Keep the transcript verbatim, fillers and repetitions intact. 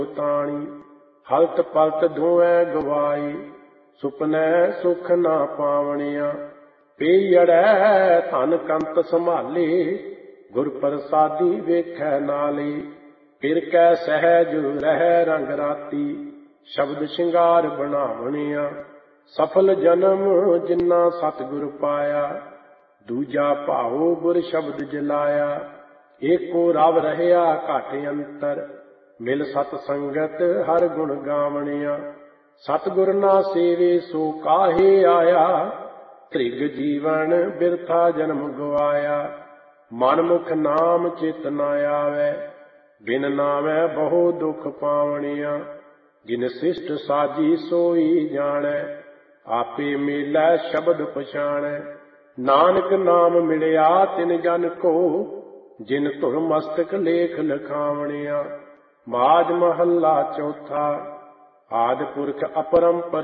ਤਾਣੀ। ਹਲਤ ਪਲਤ ਦੋਵੇਂ ਗਵਾਈ, ਸੁਪਨੈ ਸੁਖ ਨਾ ਪਾਵਣੀਆਂ। ਪੀੜੈ ਧਨ ਕੰਤ ਸੰਭਾਲੇ, ਗੁਰ ਪ੍ਰਸਾਦੀ ਵੇਖੈ ਨਾਲੇ। ਫਿਰ ਕੈ ਸਹਿਜ ਰਹਿ ਰੰਗ ਰਾਤੀ, ਸ਼ਬਦ ਸ਼ਿੰਗਾਰ ਬਣਾਵਣੀਆਂ। ਸਫਲ ਜਨਮ ਜਿਨਾ ਸਤਿਗੁਰ ਪਾਇਆ, ਦੂਜਾ ਭਾਉ ਗੁਰ ਸ਼ਬਦ ਜਲਾਇਆ। ਏਕੋ ਰਵ ਰਹਿਆ ਘਟ ਅੰਤਰ, ਮਿਲ ਸਤ ਸੰਗਤ ਹਰ ਗੁਣ ਗਾਵਣੀਆਂ। ਸਤਿਗੁਰ ਨਾ ਸੇਵੇ ਸੋ ਕਾਹੇ ਆਇਆ, ਤ੍ਰਿਗ ਜੀਵਨ ਬਿਰਥਾ ਜਨਮ ਗਵਾਇਆ। ਮਨ ਮੁਖ ਨਾਮ ਚਿਤ ਨ ਆਵੈ, ਬਿਨ ਨਾਮੈ ਬਹੁ ਦੁਖ ਪਾਵਣੀਆਂ। ਜਿਨ ਸਿਸ਼ਟ ਸਾਜੀ ਸੋਈ ਜਾਣੈ, ਆਪੇ ਮੇਲੈ ਸ਼ਬਦ ਪਛਾਣੈ। ਨਾਨਕ ਨਾਮ ਮਿਲਿਆ ਤਿਨ ਜਨ ਕੋ, ਜਿਨ ਧੁਰ ਮਸਤਕ ਲੇਖ ਲਿਖਾਵਣੀਆਂ। ਮਾਝ ਮਹੱਲਾ ਚੌਥਾ। ਆਦਿ ਪੁਰਖ ਅਪਰੰਪਰ